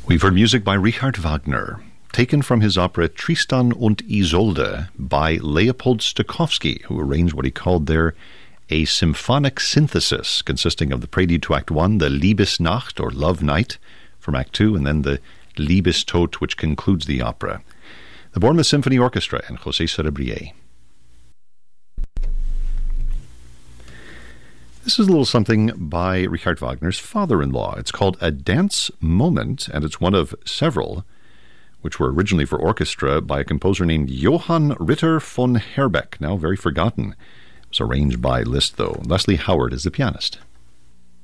We've heard music by Richard Wagner, taken from his opera Tristan und Isolde by Leopold Stokowski, who arranged what he called there a symphonic synthesis consisting of the prelude to Act 1, the Liebesnacht, or Love Night, from Act 2, and then the Liebestod, which concludes the opera. The Bournemouth Symphony Orchestra and José Cerebrier. This is a little something by Richard Wagner's father-in-law. It's called A Dance Moment, and it's one of several which were originally for orchestra by a composer named Johann Ritter von Herbeck, now very forgotten. It was arranged by Liszt, though. Leslie Howard is the pianist.